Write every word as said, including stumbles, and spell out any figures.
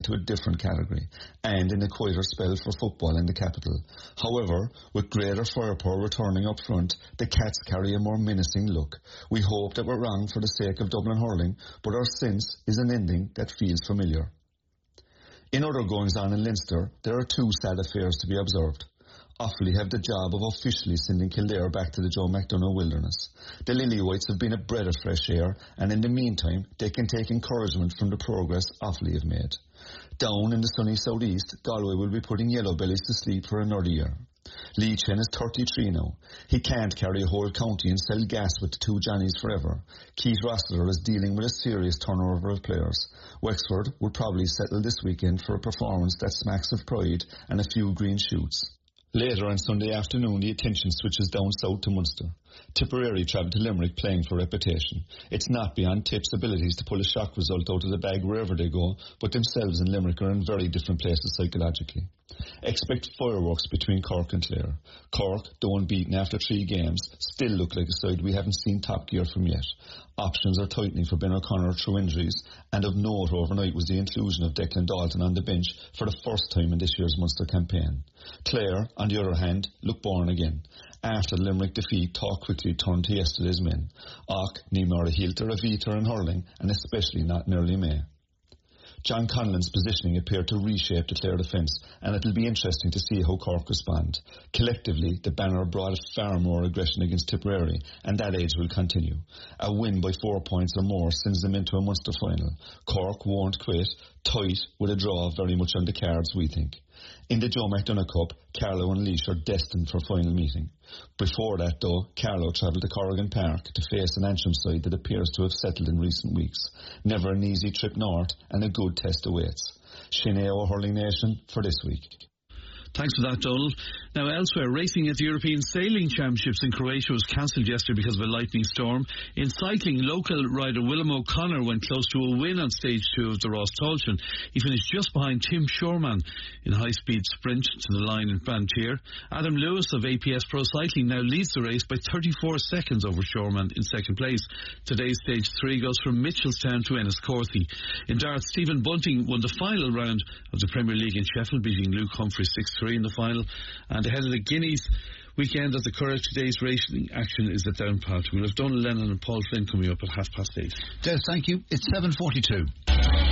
to a different category and in a quieter spell for football in the capital. However, with greater firepower returning up front, the Cats carry a more menacing look. We hope that we're wrong for the sake of Dublin hurling, but our sense is an ending that feels familiar. In other goings-on in Leinster, there are two sad affairs to be observed. Offaly have the job of officially sending Kildare back to the Joe McDonagh wilderness. The Lilywhites have been a breath of fresh air, and in the meantime, they can take encouragement from the progress Offaly have made. Down in the sunny southeast, Galway will be putting yellow bellies to sleep for another year. Lee Chen is thirty-three now. He can't carry a whole county and sell gas with the two Johnnies forever. Keith Rossiter is dealing with a serious turnover of players. Wexford will probably settle this weekend for a performance that smacks of pride and a few green shoots. Later on Sunday afternoon, the attention switches down south to Munster. Tipperary travelled to Limerick playing for reputation. It's not beyond Tip's abilities to pull a shock result out of the bag wherever they go, but themselves and Limerick are in very different places psychologically. Expect fireworks between Cork and Clare. Cork, though unbeaten after three games, still look like a side we haven't seen top gear from yet. Options are tightening for Ben O'Connor through injuries, and of note overnight was the inclusion of Declan Dalton on the bench for the first time in this year's Munster campaign. Clare, on the other hand, look born again. After the Limerick defeat, talk quickly turned to yesterday's men. Och, ní mar a hiiltar a vítar in hurling, and especially not in early May. John Conlon's positioning appeared to reshape the Clare defence, and it'll be interesting to see how Cork respond. Collectively, the banner brought far more aggression against Tipperary, and that age will continue. A win by four points or more sends them into a Munster final. Cork won't quit, tight with a draw very much on the cards, we think. In the Joe McDonagh Cup, Carlow and Laois are destined for final meeting. Before that, though, Carlow travelled to Corrigan Park to face an Antrim side that appears to have settled in recent weeks. Never an easy trip north, and a good test awaits. Shineo Hurling Nation for this week. Thanks for that, Donald. Now, elsewhere, racing at the European Sailing Championships in Croatia was cancelled yesterday because of a lightning storm. In cycling, local rider Willem O'Connor went close to a win on stage two of the Ross Tolchin. He finished just behind Tim Shorman in high-speed sprint to the line in Bantier. Adam Lewis of A P S Pro Cycling now leads the race by thirty-four seconds over Shorman in second place. Today's stage three goes from Mitchelstown to Enniscorthy. In darts, Stephen Bunting won the final round of the Premier League in Sheffield, beating Luke Humphrey six three in the final. And ahead of the Guineas weekend at the Courage Today's racing action is at Downpath. We'll have Donald Lennon and Paul Flynn coming up at half past eight. Des, thank you. It's seven forty-two.